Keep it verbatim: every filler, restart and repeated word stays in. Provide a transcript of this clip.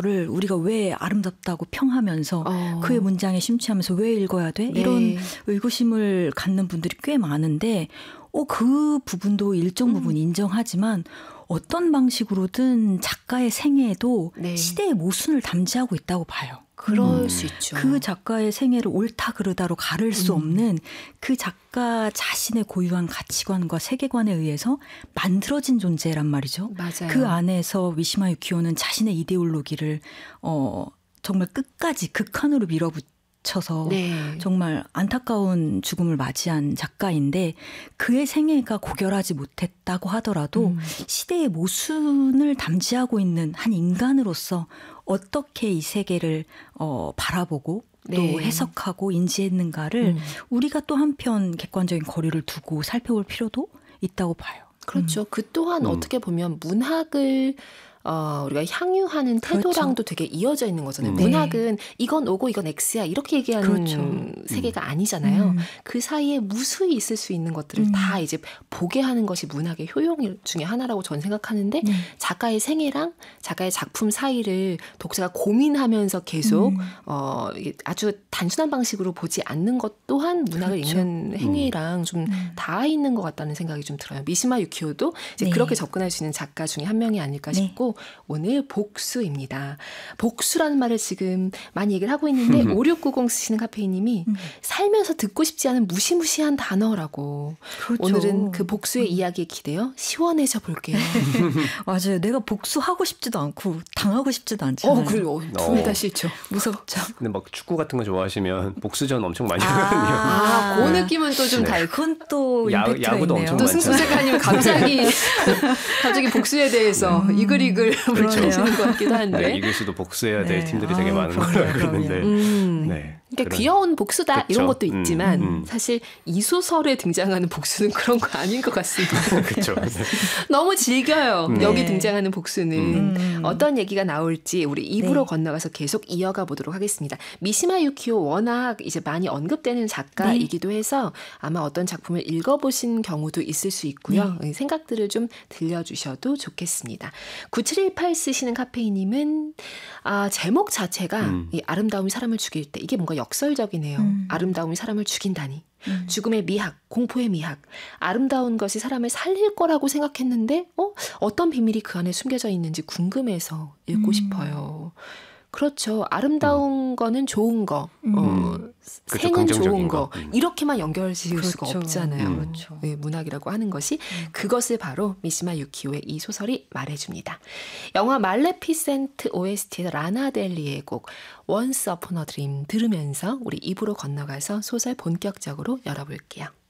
거를 우리가 왜 아름답다고 평하면서 어. 그의 문장에 심취하면서 왜 읽어야 돼? 네. 이런 의구심을 갖는 분들이 꽤 많은데 어, 그 부분도 일정 부분 음. 인정하지만 어떤 방식으로든 작가의 생애도 네. 시대의 모순을 담지하고 있다고 봐요. 그럴 음. 수 있죠. 그 작가의 생애를 옳다 그르다로 가를 수 음. 없는 그 작가 자신의 고유한 가치관과 세계관에 의해서 만들어진 존재란 말이죠. 맞아요. 그 안에서 미시마 유키오는 자신의 이데올로기를 어, 정말 끝까지 극한으로 밀어붙여서 네. 정말 안타까운 죽음을 맞이한 작가인데 그의 생애가 고결하지 못했다고 하더라도 음. 시대의 모순을 담지하고 있는 한 인간으로서 어떻게 이 세계를 어, 바라보고 또 네. 해석하고 인지했는가를 음. 우리가 또 한편 객관적인 거리를 두고 살펴볼 필요도 있다고 봐요. 그렇죠. 음. 그 또한 음. 어떻게 보면 문학을 어, 우리가 향유하는 태도랑도 그렇죠. 되게 이어져 있는 거잖아요. 네. 문학은 이건 오고 이건 X야 이렇게 얘기하는 그렇죠. 세계가 음. 아니잖아요. 음. 그 사이에 무수히 있을 수 있는 것들을 음. 다 이제 보게 하는 것이 문학의 효용 중에 하나라고 저는 생각하는데 음. 작가의 생애랑 작가의 작품 사이를 독자가 고민하면서 계속 음. 어, 아주 단순한 방식으로 보지 않는 것 또한 문학을 그렇죠. 읽는 행위랑 좀 음. 닿아 있는 것 같다는 생각이 좀 들어요. 미시마 유키오도 이제 네. 그렇게 접근할 수 있는 작가 중에 한 명이 아닐까 싶고 네. 오늘 복수입니다. 복수라는 말을 지금 많이 얘기를 하고 있는데 오육구공 쓰시는 카페이님이 음. 살면서 듣고 싶지 않은 무시무시한 단어라고 그렇죠. 오늘은 그 복수의 음. 이야기에 기대어 시원해져 볼게요. 맞아요. 내가 복수하고 싶지도 않고 당하고 싶지도 않잖아요. 어, 그래요. 둘 다 싫죠. 무섭죠. 근데 막 축구 같은 거 좋아하시면 복수전 엄청 많이 하거든요. 아, 그 느낌은 또 좀 네. 달고 그건 또 야, 임팩트가 야구도 있네요. 엄청 또 승수 작가님 갑자기 갑자기 복수에 대해서 음, 이글이글 물어주시는 것 같기도 한데 네, 이글스도 복수해야 될 네. 팀들이 되게 아, 많은 걸로 알고 있는데 음. 네. 그러니까 그런, 귀여운 복수다 그렇죠. 이런 것도 있지만 음, 음. 사실 이 소설에 등장하는 복수는 그런 거 아닌 것 같습니다. 그렇죠. 너무 즐겨요. 네. 여기 등장하는 복수는 음. 어떤 얘기가 나올지 우리 이 부로 네. 건너가서 계속 이어가 보도록 하겠습니다. 미시마 유키오 워낙 이제 많이 언급되는 작가이기도 네. 해서 아마 어떤 작품을 읽어보신 경우도 있을 수 있고요. 네. 생각들을 좀 들려주셔도 좋겠습니다. 구칠일팔 쓰시는 카페이님은 아, 제목 자체가 음. 이 아름다움이 사람을 죽일 때 이게 뭔가 역설적이네요. 음. 아름다움이 사람을 죽인다니. 음. 죽음의 미학, 공포의 미학. 아름다운 것이 사람을 살릴 거라고 생각했는데 어? 어떤 비밀이 그 안에 숨겨져 있는지 궁금해서 읽고 음. 싶어요. 그렇죠. 아름다운 음. 거는 좋은 거, 음. 어, 그렇죠, 생은 좋은 거. 거. 음. 이렇게만 연결 지을 그렇죠. 수가 없잖아요. 음. 그렇죠. 네, 문학이라고 하는 것이 음. 그것을 바로 미시마 유키오의 이 소설이 말해줍니다. 영화 말레피센트 오에스티에서 라나델리의 곡 Once Upon a Dream 들으면서 우리 이 부로 건너가서 소설 본격적으로 열어볼게요.